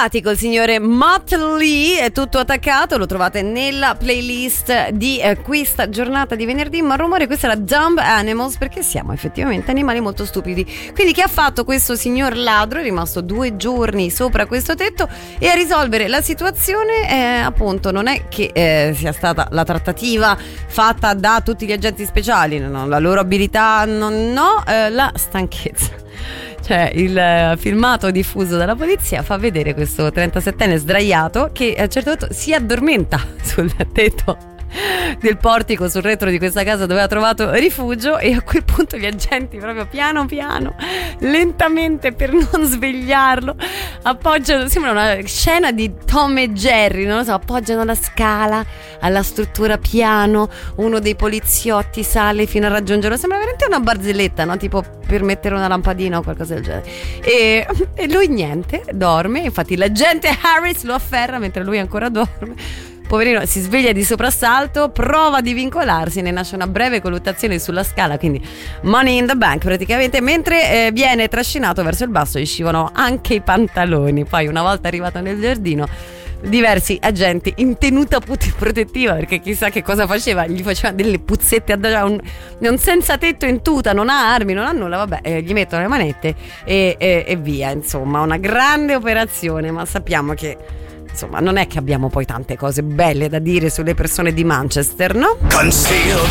Simpatico il signore Motley, è tutto attaccato, lo trovate nella playlist di questa giornata di venerdì. Ma rumore, questa era Dumb Animals, perché siamo effettivamente animali molto stupidi. Quindi che ha fatto questo signor ladro? È rimasto 2 giorni sopra questo tetto e a risolvere la situazione appunto non è che sia stata la trattativa fatta da tutti gli agenti speciali, no, la loro abilità, la stanchezza. Cioè, il filmato diffuso dalla polizia fa vedere questo 37enne sdraiato che a un certo punto si addormenta sul tetto del portico sul retro di questa casa dove ha trovato rifugio, e a quel punto gli agenti, proprio piano piano, lentamente, per non svegliarlo, appoggiano, sembra una scena di Tom e Jerry, non lo so, appoggiano la scala alla struttura piano, uno dei poliziotti sale fino a raggiungerlo, sembra veramente una barzelletta, no? Tipo per mettere una lampadina o qualcosa del genere, e lui niente, dorme. Infatti l'agente Harris lo afferra mentre lui ancora dorme. Poverino, si sveglia di soprassalto, prova a divincolarsi, ne nasce una breve colluttazione sulla scala, quindi money in the bank praticamente, mentre viene trascinato verso il basso, gli scivolano anche i pantaloni. Poi, una volta arrivato nel giardino, diversi agenti in tenuta protettiva, perché chissà che cosa faceva, gli faceva delle puzzette addosso, un senza tetto in tuta, non ha armi, non ha nulla, vabbè, gli mettono le manette e via. Insomma, una grande operazione, ma sappiamo che insomma non è che abbiamo poi tante cose belle da dire sulle persone di Manchester, no? Concealed